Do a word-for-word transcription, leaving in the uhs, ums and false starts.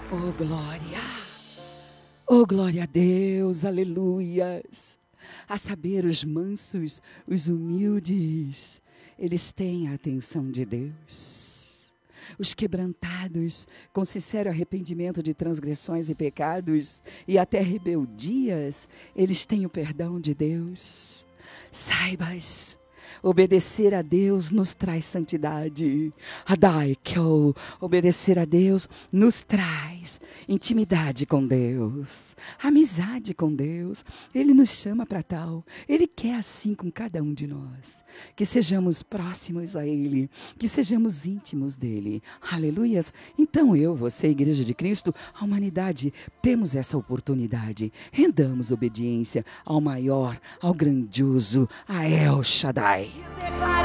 Oh, glória! Oh, glória a Deus, aleluias! A saber, os mansos, os humildes, eles têm a atenção de Deus. Os quebrantados, com sincero arrependimento de transgressões e pecados, e até rebeldias, eles têm o perdão de Deus. Saibas, obedecer a Deus nos traz santidade. Adaikyo, obedecer a Deus nos traz intimidade com Deus, amizade com Deus. Ele nos chama para tal. Ele quer assim com cada um de nós. Que sejamos próximos a Ele, que sejamos íntimos dEle. Aleluias. Então eu, você, Igreja de Cristo, a humanidade, temos essa oportunidade. Rendamos obediência ao maior, ao grandioso, a El Shaddai.